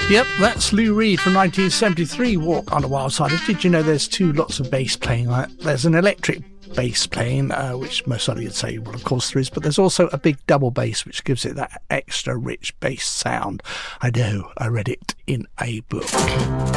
Yep, that's Lou Reed from 1973, Walk on the Wild Side. Did you know there's two lots of bass playing? There's an electric bass playing, which most of you'd say, well, of course there is, but there's also a big double bass, which gives it that extra rich bass sound. I know, I read it in a book.